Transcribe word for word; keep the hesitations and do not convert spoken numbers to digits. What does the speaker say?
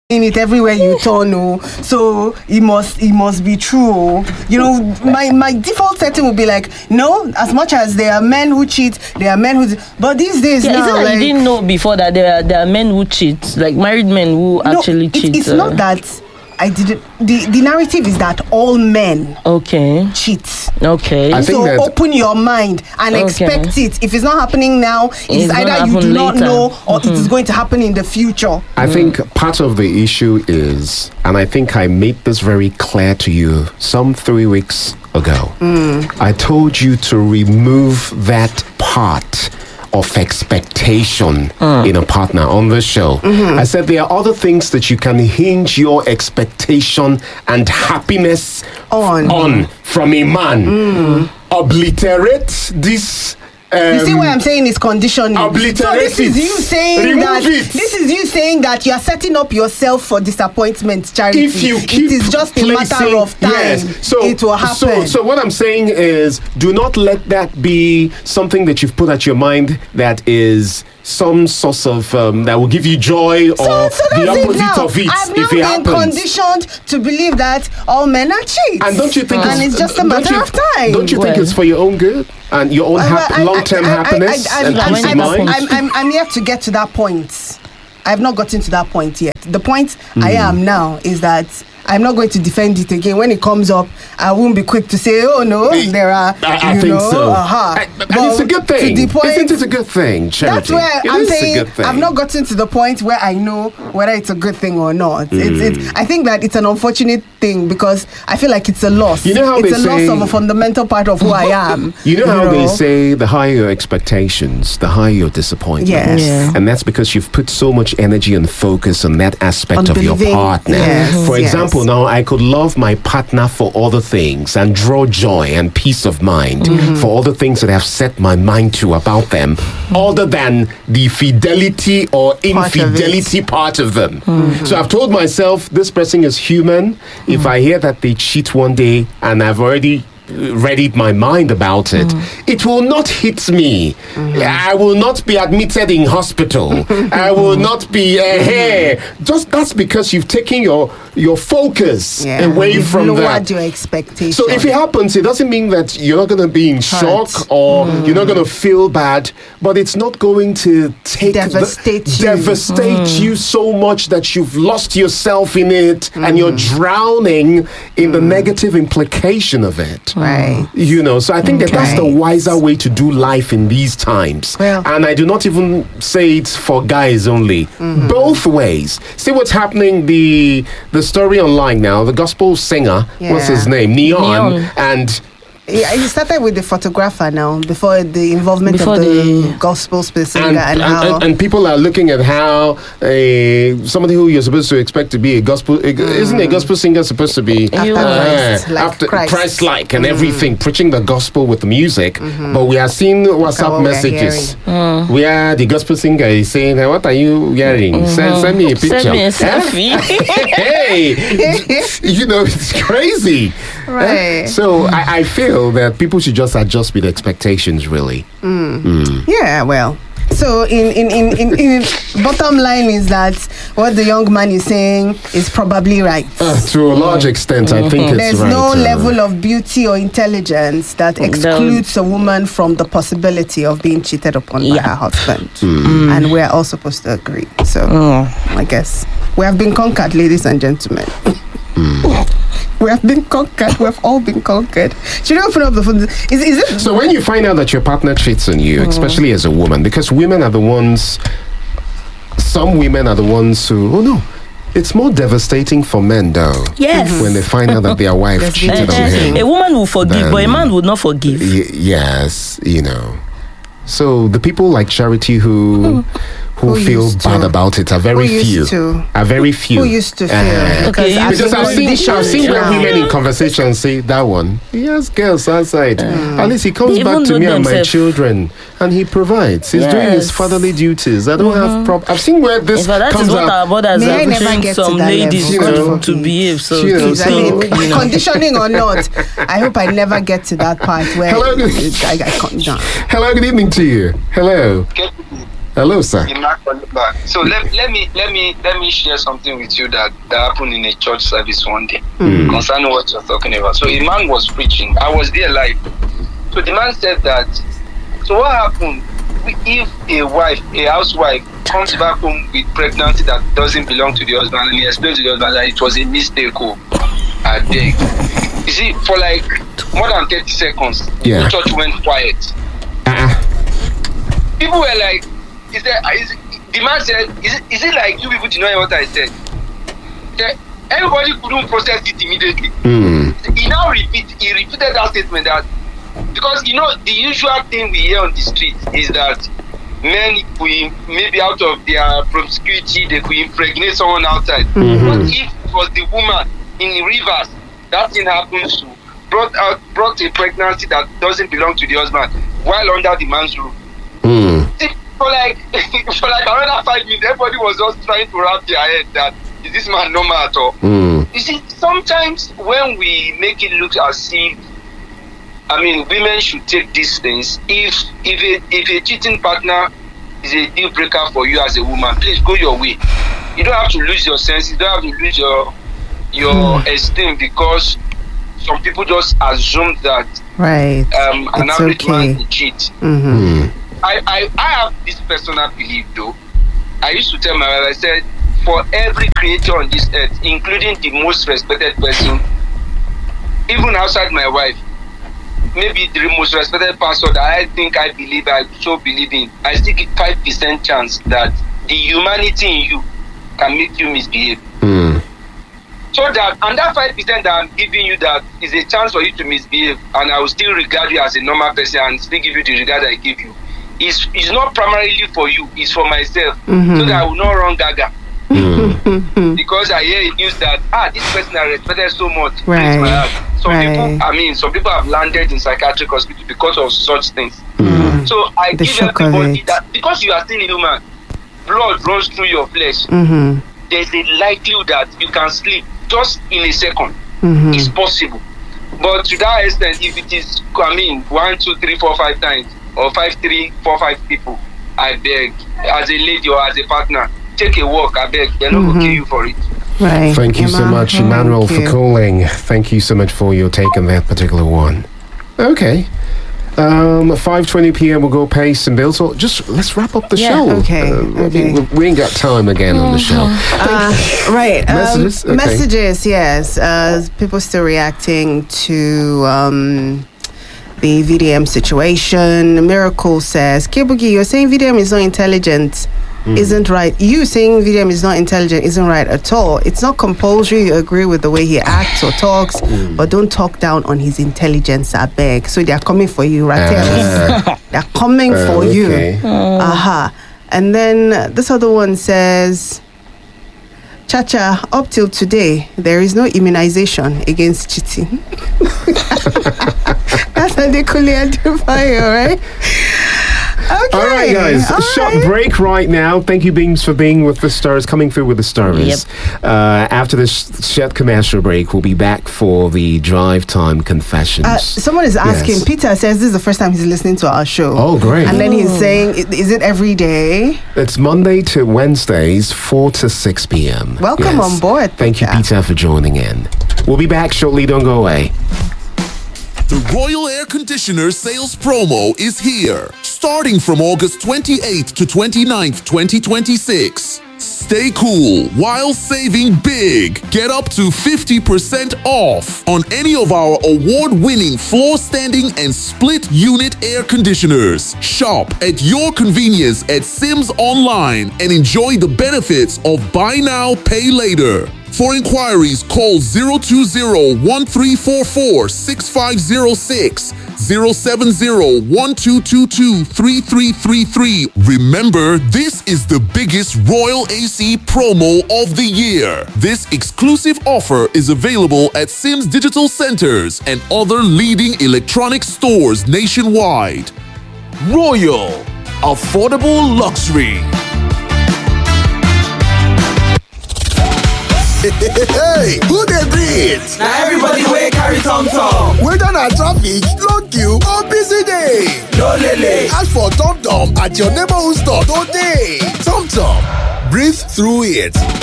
in it everywhere you turn, oh, so it must it must be true, oh. You know, my my default setting would be like, no, as much as there are men who cheat, there are men who, but these days yeah, now, is it like, like, you didn't know before that there are there are men who cheat, like married men who no, actually it, cheat? it's uh, not that I didn't. The the narrative is that all men okay, cheat. okay. I think So that- open your mind and Okay. expect it. If it's not happening now, it's, It's gonna either you happen do not later. know or it is going to happen in the future. I think part of the issue is, and I think I made this very clear to you some three weeks ago. I told you to remove that part of expectation in a partner on the show. I said there are other things that you can hinge your expectation and happiness On. on from a man. Obliterate this. Um, You see what I'm saying is conditioning. obliterate So this is it. you saying Remove that it. this is you saying that you are setting up yourself for disappointment, Charity. if you keep it is just a matter placing- of time. yes, so it will happen. so so what I'm saying is, do not let that be something that you've put at your mind that is some source of um, that will give you joy or So- so the that's it opposite now. of it I've if now it been happens. conditioned to believe that all men are cheats. And don't you think And it's just a don't matter you- of time. Don't you think Well. it's for your own good and your own Well, hap- I- I- long-term I- I- happiness I- I- and I'm- peace of I'm- mind? I'm, I'm, I'm yet to get to that point. I've not gotten to that point yet. The point I am now is that I'm not going to defend it again. When it comes up, I won't be quick to say, oh no, there are, I, I you think know, so. aha. I- and But it's a good thing. To the point, Isn't it a good thing, Charity? that's where It I'm is a saying good thing. I've not gotten to the point where I know whether it's a good thing or not. It's, it's, I think that it's an unfortunate thing because I feel like it's a loss. You know how it's they a say- loss of a fundamental part of who I am. You know how they say the higher your expectations, the higher your disappointment. Yes. Yeah. And that's because you've put so much energy and focus on that aspect On of your believing- partner. yes, For yes. example, now I could love my partner for other things and draw joy and peace of mind for all the things that I've set my mind to about them, other than the fidelity or Part of it. infidelity part of them. So I've told myself this person is human. If I hear that they cheat one day and I've already readied my mind about it, it will not hit me. I will not be admitted in hospital. I will not be uh, here. Just that's because you've taken your your focus Yeah. away You've from lowered that. your expectations. So if it happens, it doesn't mean that you're not going to be in shock Hurt. or you're not going to feel bad, but it's not going to take the- Devastate you. devastate you so much that you've lost yourself in it and you're drowning in the negative implication of it. Right. You know, so I think that that's the Right. wiser way to do life in these times. Well- and I do not even say it's for guys only. Both ways. See what's happening. The the story online now. The gospel singer, what's Yeah. his name, Neon, Neon. and Yeah, it started with the photographer now, before the involvement Before of the, the- gospel singer and, and, and, how. and, and people are looking at how a somebody who you're supposed to expect to be a gospel a- isn't a gospel singer supposed to be After Christ, like after Christ. Christ-like and everything, preaching the gospel with the music, but we are seeing WhatsApp what we are messages where the gospel singer is saying, "What are you wearing? Send, send me a picture." Send me a Eh? selfie. Hey, you know, it's crazy. Right. So I, I feel that people should just adjust with expectations, really. Yeah, well. So in in, in, in in bottom line is that what the young man is saying is probably right. Uh, to a large extent, I think it's There's right. no uh, level of beauty or intelligence that excludes a woman from the possibility of being cheated upon by Yeah. her husband. Hmm. And we're all supposed to agree. So I guess we have been conquered, ladies and gentlemen. We have been conquered. We have all been conquered. Should I open up the phone? Is, is it? So when you find out that your partner cheats on you, especially as a woman, because women are the ones, some women are the ones who, oh no, it's more devastating for men though. Yes. When they find out that their wife That's cheated on interesting. him. A woman will forgive, but a Then- man would not forgive. Y- yes, you know. So the people like Charity who who, Who feel used bad to? about it are very Who used few. to? Are very few. Who used to feel? Uh, Okay, as because a I've seen, condition I've seen where now- women in conversation say that one. He has girls outside. At least he comes They back even to know me and my themselves. children, and he provides. He's doing his Yes. fatherly duties. I don't have problem. I've seen where this In fact, that comes is what out. our borders May I are never pushing get to some that ladies level. to, You know, to behave. So, you know, to I mean, so- you know. conditioning or not, I hope I never get to that part where Hello. I, I, can't- no. Hello, good evening to you. Hello. Hello, sir. The man calling back. So let, let me let me let me share something with you that, that happened in a church service one day Mm. concerning what you're talking about. So a man was preaching. I was there live. So the man said that. So what happened if a wife, a housewife, comes back home with pregnancy that doesn't belong to the husband, and he explains to the husband that it was a mistake? Oh, I beg. You see, for like more than thirty seconds, Yeah. the church went quiet. Uh-uh. People were like, is there, is, the man said, is it, is it like you people did not hear what I said? That everybody couldn't process it immediately. Mm. He now repeat, he repeated that statement that, because you know, the usual thing we hear on the street is that men, we maybe out of their promiscuity, they could impregnate someone outside. Mm-hmm. But if it was the woman in reverse, that thing happens to, brought out, brought a pregnancy that doesn't belong to the husband while under the man's roof. Mm. For like, for like another five minutes, everybody was just trying to wrap their head that, is this man normal at all? Mm. You see, sometimes when we make it look as if, I mean, women should take these things. If if a, if a cheating partner is a deal breaker for you as a woman, please go your way. You don't have to lose your sense. You don't have to lose your your mm. esteem because some people just assume that Right. um, an It's average okay. man will cheat. Mm-hmm. Mm. I, I, I have this personal belief though. I used to tell my wife, I said, for every creature on this earth, including the most respected person, even outside my wife, maybe the most respected pastor that I think I believe, I so believe in, I still give five percent chance that the humanity in you can make you misbehave. Mm. So that, and that five percent that I'm giving you, that is a chance for you to misbehave, and I will still regard you as a normal person and still give you the regard I give you. It's, it's not primarily for you, it's for myself, Mm-hmm. so that I will not run gaga. Mm. Because I hear a news that, ah, this person I respected so much. Right. breaks my heart. Some Right. people, I mean, some people have landed in psychiatric hospital because of such things. Mm. So I The give shock of everybody it. that, because you are still a human, blood runs through your flesh. Mm-hmm. There's a likelihood that you can sleep just in a second. Mm-hmm. It's possible. But to that extent, if it is, I mean, one, two, three, four, five times, or five, three, four, five people, I beg, as a lady or as a partner, take a walk, I beg. They're not Mm-hmm. going to kill you for it. Right. Thank you so Emma, much, thank Emmanuel, for you. calling. Thank you so much for your take on that particular one. Okay. Um, five twenty p.m. we'll go pay some bills. So just let's wrap up the Yeah, show. okay, Uh, I mean, okay. we, we ain't got time again on the show. Uh, right. Um, Messages? Okay. Messages, yes. Uh, people still reacting to um, the V D M situation. Miracle says, Kibugi, you're saying V D M is not intelligent. Isn't right. You saying V D M is not intelligent isn't right at all. It's not compulsory you agree with the way he acts or talks, but don't talk down on his intelligence, I beg. So they're coming for you, right? Ah. They're coming Uh, for you. okay. Aha. And then uh, this other one says, Chacha, up till today, there is no immunization against cheating. That's how they call it, right? Okay. All right, guys. All Short right. break right now. Thank you, Beams, for being with the stars, coming through with the stars. Uh, after this short commercial break, we'll be back for the drive time confessions. Uh, someone is asking, Yes. Peter says this is the first time he's listening to our show. Oh, great. And then he's saying, "I- is it every day? It's Monday to Wednesdays, four to six p.m. Welcome on board, Thank you, Peter. Peter, for joining in. We'll be back shortly. Don't go away. The Royal Air Conditioner sales promo is here, starting from August twenty-eighth to twenty-ninth, twenty twenty-six. Stay cool while saving big. Get up to fifty percent off on any of our award-winning floor standing and split unit air conditioners. Shop at your convenience at Sims Online and enjoy the benefits of buy now, pay later. For inquiries, call zero two zero, one three four four, six five zero six, zero seven zero, one two two two, three three three three. Remember, this is the biggest Royal A C promo of the year. This exclusive offer is available at Sims Digital Centers and other leading electronic stores nationwide. Royal, affordable luxury. Hey, who dey breathe? Now everybody wey carry tom tom. Whether na traffic, long queue or busy day. no lele. Ask for Tom Tom at your neighborhood store today. Tom Tom, breathe through it.